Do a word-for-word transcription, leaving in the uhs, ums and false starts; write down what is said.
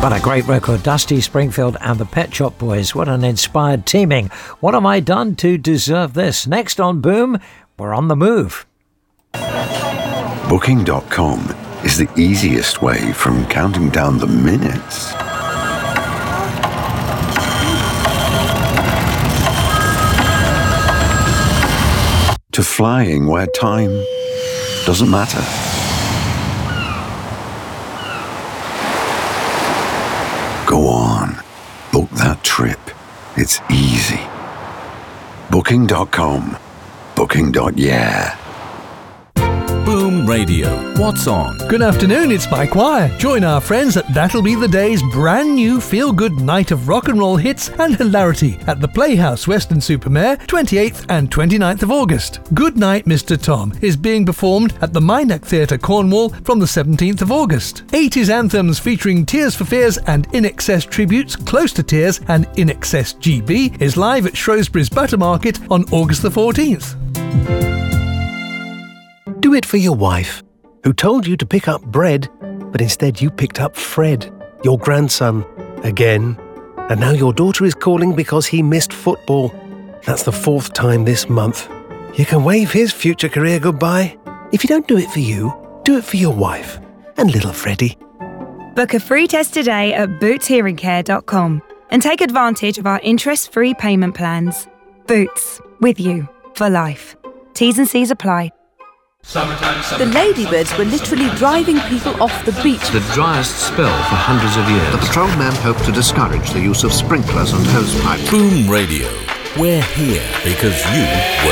What a great record. Dusty Springfield and the Pet Shop Boys. What an inspired teaming. What have I done to deserve this? Next on Boom, we're on the move. Booking dot com is the easiest way from counting down the minutes to flying where time doesn't matter. Go on, book that trip. It's easy. Booking dot com. Booking. Yeah. Boom Radio. What's on? Good afternoon, it's Mike Wire. Join our friends at That'll Be the Day's brand new feel-good night of rock and roll hits and hilarity at the Playhouse Weston-super-Mare, twenty-eighth and twenty-ninth of August. Good Night, Mister Tom is being performed at the Minack Theatre, Cornwall from the seventeenth of August. eighties anthems featuring Tears for Fears and I N X S tributes Close to Tears and I N X S G B is live at Shrewsbury's Butter Market on August the fourteenth. Do it for your wife, who told you to pick up bread, but instead you picked up Fred, your grandson, again. And now your daughter is calling because he missed football. That's the fourth time this month. You can wave his future career goodbye. If you don't do it for you, do it for your wife and little Freddie. Book a free test today at boots hearing care dot com and take advantage of our interest-free payment plans. Boots, with you for life. T's and C's apply. Summertime, summertime, the ladybirds were literally driving people off the beach. The driest spell for hundreds of years. The patrolman hoped to discourage the use of sprinklers and hose pipes. Boom Radio. We're here because you were